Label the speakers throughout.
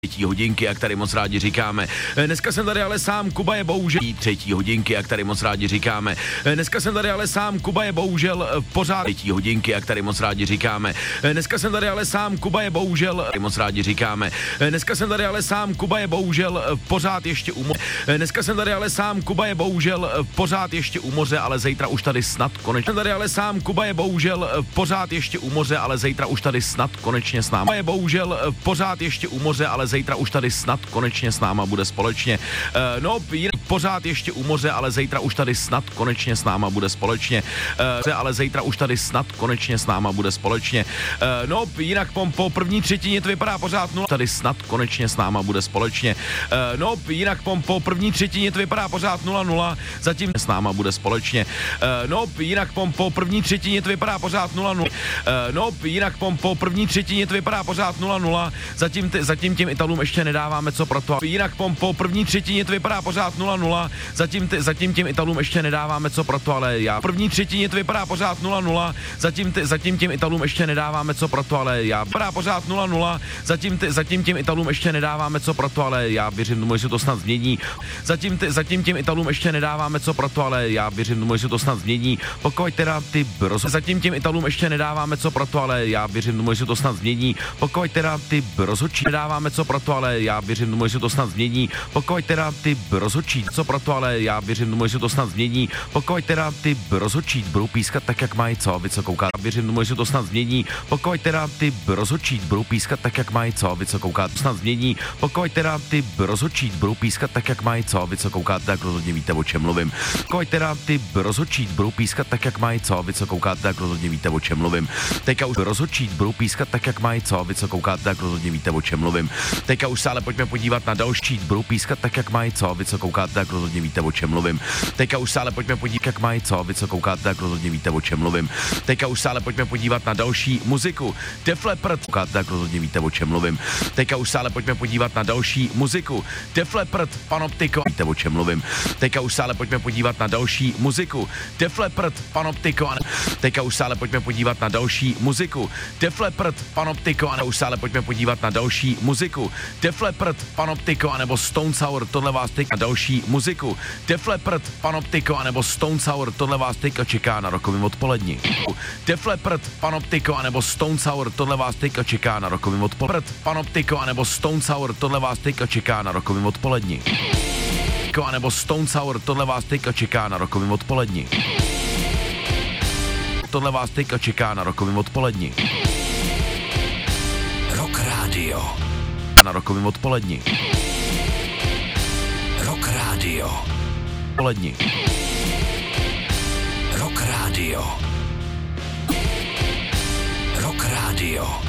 Speaker 1: Třetí hodinky, jak tady moc rádi říkáme. Dneska jsem tady ale sám, Kuba je bohužel třetí hodinky, jak tady moc rádi říkáme. Dneska jsem tady ale sám, Kuba je bohužel pořád třetí hodinky, jak tady moc rádi říkáme. Dneska jsem tady ale sám, Kuba je bohužel moc rádi říkáme. Dneska jsem tady ale sám, Kuba je bohužel pořád ještě u moře. Dneska jsem tady ale sám, Kuba je bohužel pořád ještě u moře, ale zítra už tady snad konečně. Jsem tady ale sám, Kuba je bohužel pořád ještě u moře, ale zítra už tady snad konečně s námi. Kuba je bohužel pořád ještě u moře, ale zítra už tady snad konečně s náma bude společně. Pořád ještě u moře, ale zítra už tady snad konečně s náma bude společně. Ale zítra už tady snad konečně s náma bude společně. Jinak po první třetině to vypadá pořád 0. Tady snad konečně s náma bude společně. Jinak po první třetině to vypadá pořád 0-0. Zatím s náma bude společně. Jinak po první třetině to vypadá pořád 0-0. Jinak po první třetině to vypadá pořád 0-0. Zatím těm Italům ještě nedáváme co pro to. Jinak po první třetině to vypadá pořád 0-0. Zatím těm Italům ještě nedáváme co pro to, ale já. První třetině to vypadá pořád 0-0. Zatím těm Italům ještě nedáváme co pro to, ale já. Vypadá pořád 0-0. Zatím těm Italům ještě nedáváme co pro to, ale já věřím tomu, že to snad změní. Zatím těm Italům ještě nedáváme co pro to, ale já věřím tomu, že to snad změní. Pokud teda ty zatím těm Italům ještě nedáváme co pro to, ale já věřím tomu, že to snad změní. Pokud teda ty rozhodčí nedáváme co pro to, ale já věřím tomu, že to snad změní. Pokud teda ty rozhodčí co pro to, ale já věřím tomu, že to snad změní. Pokud teda ty rozhodčí budou pískat tak, jak mají, co vy co koukáte. Věřím tomu, že to snad změní. Pokud teda ty rozhodčí budou pískat tak, jak mají, co vy co koukáte. Snad změní. Pokud teda ty rozhodčí budou pískat tak, jak mají, co vy co koukáte, tak rozhodně víte, o čem mluvím. Pokud teda ty rozhodčí budou pískat tak, jak mají, co vy co koukáte, tak rozhodně víte, o čem mluvím. Teďka už rozhodčí budou pískat tak, jak mají, co vy co koukáte, tak rozhodně víte, o čem mluvím. Teďka už se ale pojďme podívat na další, budou pískat tak, jak mají, co vy co koukáte, tak rozhodně víte, o čem mluvím. Teďka už se ale pojďme podívat, jak mají, co vy co koukáte, tak rozhodně víte, o čem mluvím. Teďka už se ale pojďme podívat na další muziku. Def Leppard, tak rozhodně víte, o čem mluvím. Teďka už se ale pojďme podívat na další muziku. Def Leppard, Panoptiko, víte, o čem mluvím. Teďka už se ale pojďme podívat na další muziku. Def Leppard, Panoptiko. Teďka už se ale pojďme podívat na další muziku. Def Leppard, Panoptiko, a už se ale pojďme podívat na další muziku. Def Leppard, Panoptiko, anebo Stone Sour, tohle vás teď na další muziku. Def Leppard, Panoptiko, anebo Stone Sour, tohle vás teď čeká na rokovém odpoledni. Def Leppard, Panoptiko, anebo Stone Sour, tohle vás teď čeká na rokovém odpoledni. Panoptiko, anebo Stone Sour, tohle vás teď čeká na rokovém odpoledni. A nebo Stone Sour, tohle vás teďka čeká na rokovém odpoledni. Tohle vás teďka čeká na rokovém odpoledni.
Speaker 2: Rock Radio.
Speaker 1: Na rokovém odpoledni.
Speaker 2: Rock Radio.
Speaker 1: Odpoledni.
Speaker 2: Rock Radio. Rock Radio.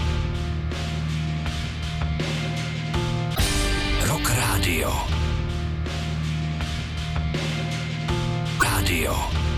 Speaker 2: Rock Radio. Radio.